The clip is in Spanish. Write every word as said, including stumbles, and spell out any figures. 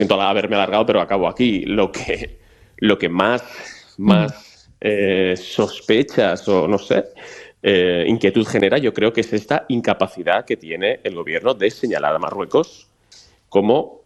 siento haberme alargado, pero acabo aquí. Lo que, lo que más, Ujú. más eh, sospechas o, no sé, eh, inquietud genera, yo creo que es esta incapacidad que tiene el gobierno de señalar a Marruecos como